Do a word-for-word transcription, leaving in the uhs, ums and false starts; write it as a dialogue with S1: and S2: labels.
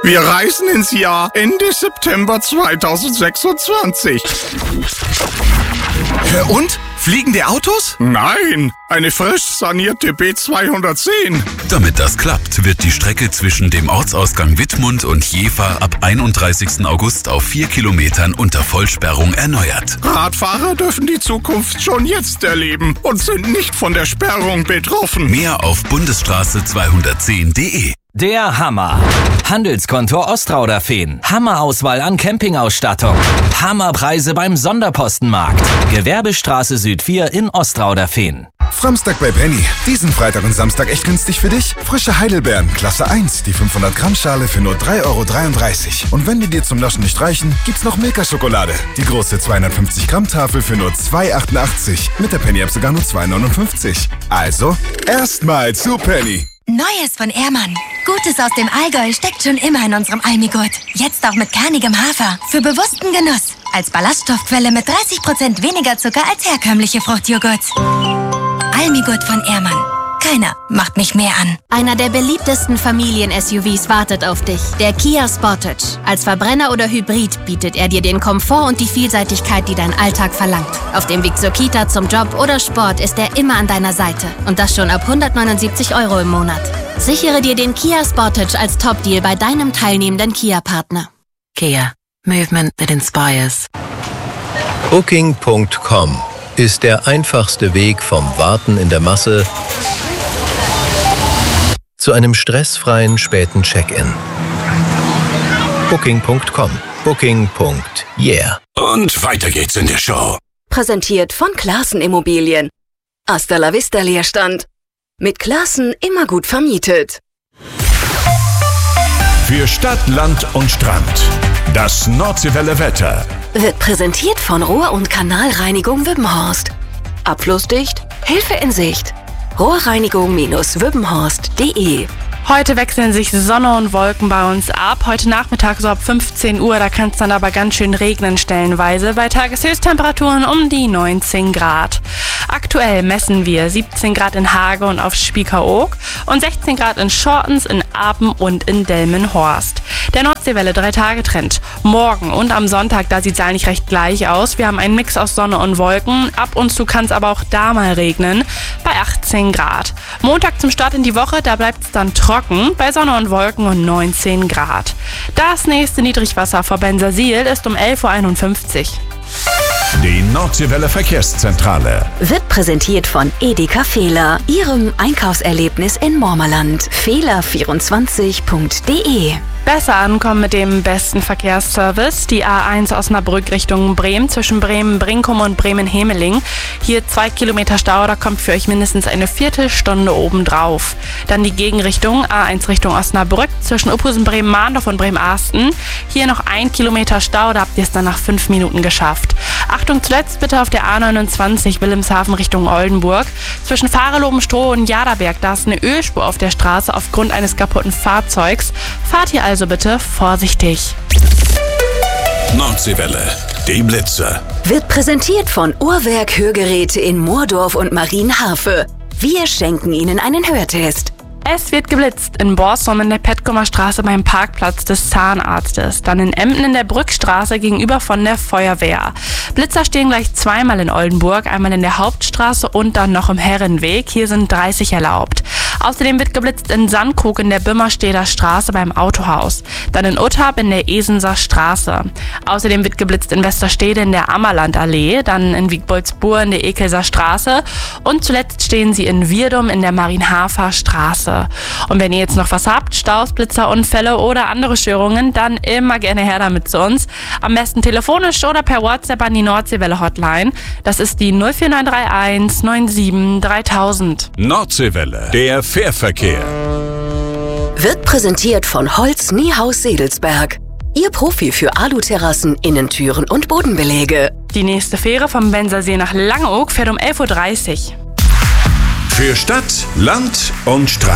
S1: Wir reisen ins Jahr Ende September zweitausendsechsundzwanzig.
S2: Und? Fliegende Autos?
S1: Nein, eine frisch sanierte B zweihundertzehn.
S3: Damit das klappt, wird die Strecke zwischen dem Ortsausgang Wittmund und Jever ab einunddreißigsten August auf vier Kilometern unter Vollsperrung erneuert.
S1: Radfahrer dürfen die Zukunft schon jetzt erleben und sind nicht von der Sperrung betroffen.
S3: Mehr auf bundesstraße zweihundertzehn punkt de.
S4: Der Hammer. Handelskontor Ostrauderfehn. Hammerauswahl an Campingausstattung. Hammerpreise beim Sonderpostenmarkt. Gewerbestraße Süd vier in Ostrauderfehn.
S5: Framstag bei Penny. Diesen Freitag und Samstag echt günstig für dich. Frische Heidelbeeren, Klasse eins, die fünfhundert Gramm Schale für nur drei Euro dreiunddreißig. Und wenn die dir zum Naschen nicht reichen, gibt's noch Milka-Schokolade. Die große zweihundertfünfzig Gramm Tafel für nur zwei Euro achtundachtzig. Mit der Penny-App sogar nur zwei Euro neunundfünfzig. Also, erstmal zu Penny.
S6: Neues von Ehrmann. Gutes aus dem Allgäu steckt schon immer in unserem Almigurt. Jetzt auch mit kernigem Hafer. Für bewussten Genuss. Als Ballaststoffquelle mit dreißig Prozent weniger Zucker als herkömmliche Fruchtjoghurts. Almigurt von Ehrmann. Keiner macht mich mehr an.
S7: Einer der beliebtesten Familien-S U Vs wartet auf dich. Der Kia Sportage. Als Verbrenner oder Hybrid bietet er dir den Komfort und die Vielseitigkeit, die dein Alltag verlangt. Auf dem Weg zur Kita, zum Job oder Sport ist er immer an deiner Seite. Und das schon ab hundertneunundsiebzig Euro im Monat. Sichere dir den Kia Sportage als Top-Deal bei deinem teilnehmenden Kia-Partner.
S8: Kia. Movement that inspires.
S9: Booking Punkt com ist der einfachste Weg vom Warten in der Masse zu einem stressfreien späten Check-in. Booking Punkt com. Booking. Yeah.
S3: Und weiter geht's in der Show.
S10: Präsentiert von Classen Immobilien. Hasta la vista Leerstand. Mit Classen immer gut vermietet.
S11: Für Stadt, Land und Strand. Das Nordseewelle Wetter.
S10: Wird präsentiert von Rohr- und Kanalreinigung Wippenhorst. Abflussdicht, Hilfe in Sicht. Rohrreinigung Wippenhorst punkt de.
S12: Heute wechseln sich Sonne und Wolken bei uns ab. Heute Nachmittag so ab fünfzehn Uhr, da kann es dann aber ganz schön regnen stellenweise. Bei Tageshöchsttemperaturen um die neunzehn Grad. Aktuell messen wir siebzehn Grad in Hage und auf Spiekeroog und sechzehn Grad in Schortens, in Apen und in Delmenhorst. Der Nordseewelle drei-Tage-Trend. Morgen und am Sonntag, da sieht es eigentlich recht gleich aus. Wir haben einen Mix aus Sonne und Wolken. Ab und zu kann es aber auch da mal regnen. Bei achtzehn Grad. Montag zum Start in die Woche, da bleibt es dann trocken. Bei Sonne und Wolken und neunzehn Grad. Das nächste Niedrigwasser vor Bensersiel ist um elf Uhr einundfünfzig.
S11: Die Nordseewelle Verkehrszentrale
S10: wird präsentiert von Edeka Fehler, Ihrem Einkaufserlebnis in Mormerland. Fehler vierundzwanzig punkt de.
S12: Besser ankommen mit dem besten Verkehrsservice. Die A eins Osnabrück Richtung Bremen zwischen Bremen-Brinkum und Bremen-Hemeling. Hier zwei Kilometer Stau, da kommt für euch mindestens eine Viertelstunde obendrauf. Dann die Gegenrichtung A eins Richtung Osnabrück zwischen Uphusen, Bremen-Mahndorf und Bremen-Arsten. Hier noch ein Kilometer Stau, da habt ihr es dann nach fünf Minuten geschafft. Achtung zuletzt bitte auf der A neunundzwanzig Wilhelmshaven Richtung Oldenburg. Zwischen Fahreloben-Stroh und Jaderberg, da ist eine Ölspur auf der Straße aufgrund eines kaputten Fahrzeugs. Fahrt hier also bitte vorsichtig.
S11: Nordseewelle, die Blitze.
S10: Wird präsentiert von Uhrwerk Hörgeräte in Moordorf und Marienhafe. Wir schenken Ihnen einen Hörtest.
S12: Es wird geblitzt in Borsum in der Petkumer Straße beim Parkplatz des Zahnarztes. Dann in Emden in der Brückstraße gegenüber von der Feuerwehr. Blitzer stehen gleich zweimal in Oldenburg, einmal in der Hauptstraße und dann noch im Herrenweg. Hier sind dreißig erlaubt. Außerdem wird geblitzt in Sandkrug in der Bümmersteder Straße beim Autohaus. Dann in Uttarp in der Esenser Straße. Außerdem wird geblitzt in Westerstede in der Ammerlandallee. Dann in Wiegboldsburg in der Ekelser Straße. Und zuletzt stehen sie in Wirdum in der Marienhafer Straße. Und wenn ihr jetzt noch was habt, Staus, Blitzer, Unfälle oder andere Störungen, dann immer gerne her damit zu uns. Am besten telefonisch oder per WhatsApp an die Nordseewelle Hotline. Das ist die null vier neun drei eins neun sieben dreitausend.
S11: Nordseewelle, der Fährverkehr.
S10: Wird präsentiert von Holz Niehaus Sedelsberg. Ihr Profi für Aluterrassen, Innentüren und Bodenbeläge.
S12: Die nächste Fähre vom Bensersee nach Langeoog fährt um elf Uhr dreißig.
S11: Für Stadt, Land und Strand.